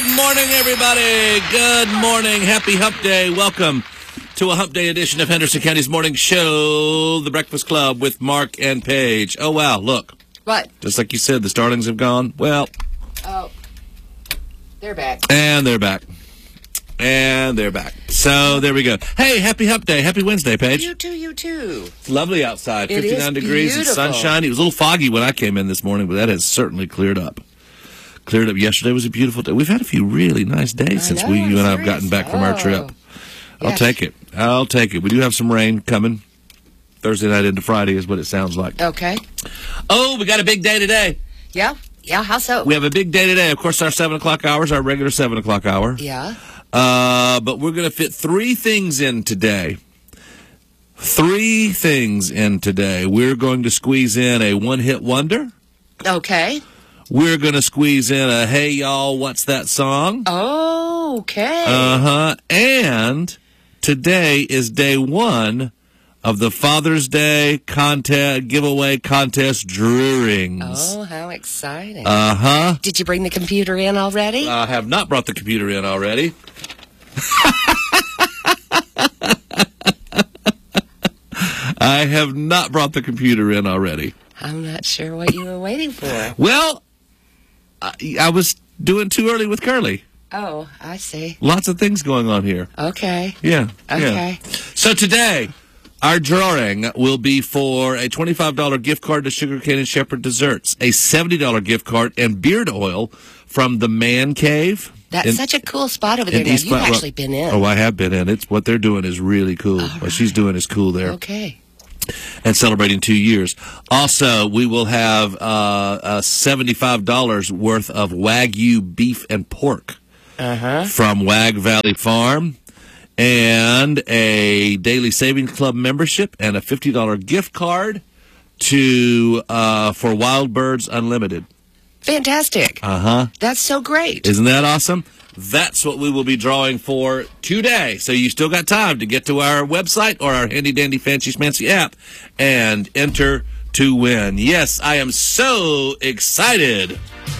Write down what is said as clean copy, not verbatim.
Good morning, everybody. Good morning. Happy Hump Day. Welcome to a Hump Day edition of Henderson County's Morning Show, The Breakfast Club with Mark and Paige. Oh, wow. Look. What? Just like you said, the Starlings have gone. Well. Oh. They're back. And they're back. And they're back. So, there we go. Hey, happy Hump Day. Happy Wednesday, Paige. You too. It's lovely outside. It 59 is degrees and beautiful. sunshine. It was a little foggy when I came in this morning, but that has certainly cleared up. Yesterday was a beautiful day. We've had a few really nice days since you and I have gotten back from our trip. I'll take it. We do have some rain coming. Thursday night into Friday is what it sounds like. Okay. Oh, we got a big day today. Yeah, how so? We have a big day today. Of course, our 7 o'clock hour is our regular 7 o'clock hour. Yeah. But we're going to fit three things in today. We're going to squeeze in a one-hit wonder. Okay. We're going to squeeze in a Hey Y'all, What's That Song? Okay. And today is day one of the Father's Day giveaway contest drawings. Oh, how exciting. Did you bring the computer in already? I have not brought the computer in already. I have not brought the computer in already. I'm not sure what you were waiting for. Well, I was doing too early with Curly. Oh, I see. Lots of things going on here. Okay. Yeah. Okay. Yeah. So today, our drawing will be for a $25 gift card to Sugarcane and Shepherd Desserts, a $70 gift card, and beard oil from the Man Cave. That's such a cool spot over there. Now, you've actually been in. Oh, I have been in. What they're doing is really cool. What she's doing is cool there. Okay. And celebrating 2 years. Also, we will have $75 worth of Wagyu beef and pork from Wag Valley Farm, and a Daily Savings Club membership, and a $50 gift card for Wild Birds Unlimited. Fantastic. That's so great. Isn't that awesome? That's what we will be drawing for today. So you still got time to get to our website or our handy-dandy fancy-schmancy app and enter to win. Yes, I am so excited.